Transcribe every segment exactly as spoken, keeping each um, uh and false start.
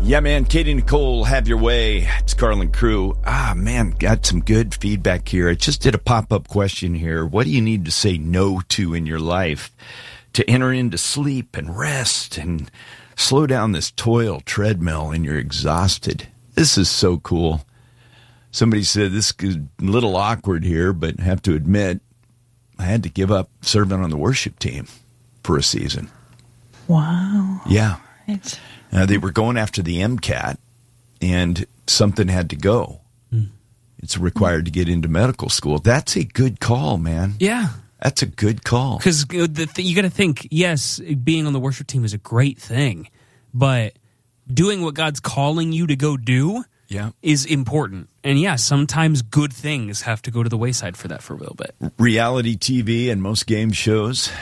Yeah, man. Katie Nicole, have your way. It's Carlin Crew. Ah, man, got some good feedback here. I just did a pop-up question here. What do you need to say no to in your life to enter into sleep and rest and slow down this toil treadmill and you're exhausted? This is so cool. Somebody said this is a little awkward here, but I have to admit, I had to give up serving on the worship team for a season. Wow. Yeah. Right. Uh, they were going after the MCAT, and something had to go. Mm. It's required mm. to get into medical school. That's a good call, man. Yeah. That's a good call. Because the th- you got to think, yes, being on the worship team is a great thing, but doing what God's calling you to go do yeah. is important. And yeah, sometimes good things have to go to the wayside for that for a little bit. Reality T V and most game shows.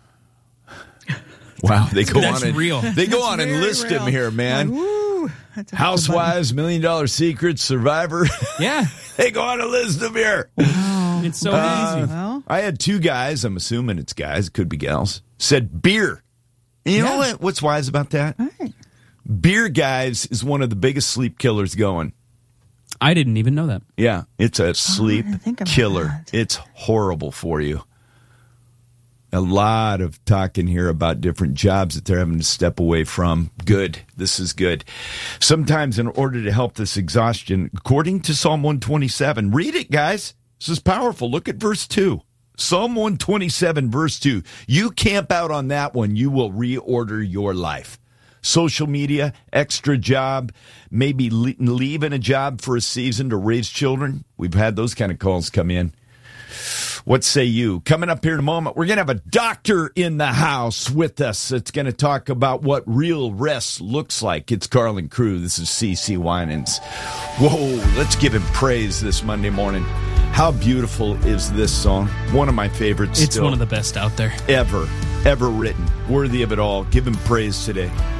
Wow, they go That's on and real. they go That's on and very list real. them here, man. Like, woo, that's a Housewives, Million Dollar Secrets, Survivor. Yeah. They go on and list them here. Wow. It's so Uh, easy. Well, I had two guys, I'm assuming it's guys, it could be gals, said beer. And you Yeah. know what? What's wise about that? all right. Beer, guys, is one of the biggest sleep killers going. I didn't even know that. Yeah, it's a sleep didn't think about killer. that. It's horrible for you. A lot of talking here about different jobs that they're having to step away from. Good. This is good. Sometimes in order to help this exhaustion, according to Psalm one twenty-seven, read it, guys. This is powerful. Look at verse two. Psalm one twenty-seven, verse two. You camp out on that one, you will reorder your life. Social media, extra job, maybe le- leaving a job for a season to raise children. We've had those kind of calls come in. What say you? Coming up here in a moment, we're going to have a doctor in the house with us. It's going to talk about what real rest looks like. It's Carlin Crew. This is C C Winans. Whoa, let's give him praise this Monday morning. How beautiful is this song? One of my favorites It's still. one of the best out there. Ever, ever written. Worthy of it all. Give him praise today.